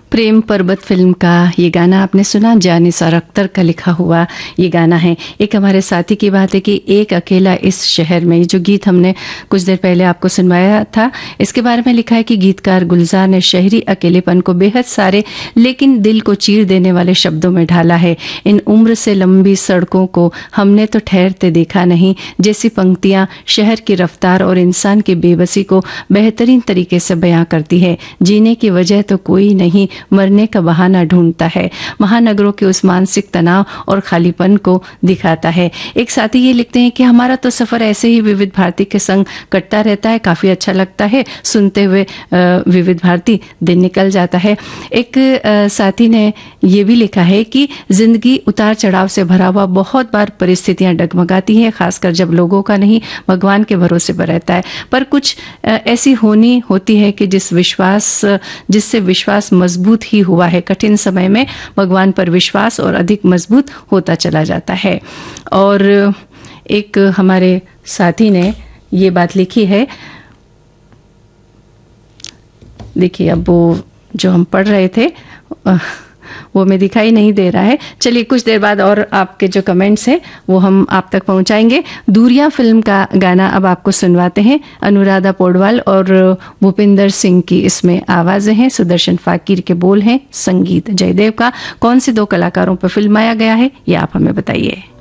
प्रेम पर्वत फिल्म का ये गाना आपने सुना, जानिसार अख्तर का लिखा हुआ ये गाना है। एक हमारे साथी की बात है कि एक अकेला इस शहर में, ये जो गीत हमने कुछ देर पहले आपको सुनवाया था, इसके बारे में लिखा है कि गीतकार गुलजार ने शहरी अकेलेपन को बेहद सारे लेकिन दिल को चीर देने वाले शब्दों में ढाला है। इन उम्र से लंबी सड़कों को हमने तो ठहरते देखा नहीं जैसी पंक्तियां शहर की रफ्तार और इंसान की बेबसी को बेहतरीन तरीके से बयां करती है। जीने की वजह तो कोई नहीं, मरने का बहाना ढूंढता है। महानगरों के उस मानसिक तनाव और खालीपन को दिखाता है। एक साथी ये लिखते हैं कि हमारा तो सफर ऐसे ही विविध भारती के संग कटता रहता है, काफी अच्छा लगता है सुनते हुए विविध भारती, दिन निकल जाता है। एक साथी ने ये भी लिखा है कि जिंदगी उतार चढ़ाव से भरा हुआ, बहुत बार परिस्थितियां डगमगाती हैं, खासकर जब लोगों का नहीं भगवान के भरोसे पर रहता है। पर कुछ ऐसी होती है कि जिससे विश्वास मजबूत ही हुआ है। कठिन समय में भगवान पर विश्वास और अधिक मजबूत होता चला जाता है। और एक हमारे साथी ने ये बात लिखी है, देखिए अब वो जो हम पढ़ रहे थे वो में दिखाई नहीं दे रहा है। चलिए कुछ देर बाद और आपके जो कमेंट्स हैं वो हम आप तक पहुंचाएंगे। दूरिया फिल्म का गाना अब आपको सुनवाते हैं। अनुराधा पौडवाल और भूपिंदर सिंह की इसमें आवाजें हैं, सुदर्शन फाकिर के बोल हैं, संगीत जयदेव का। कौन से दो कलाकारों पर फिल्माया गया है ये आप हमें बताइए।